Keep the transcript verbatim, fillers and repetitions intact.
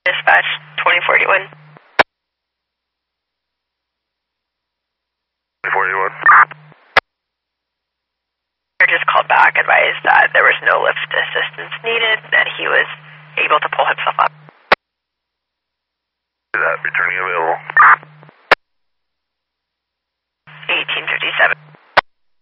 Dispatch twenty forty-one. twenty forty-one. Just called back, advised that there was no lift assistance needed, that he was able to pull himself up. That returning available. eighteen fifty-seven.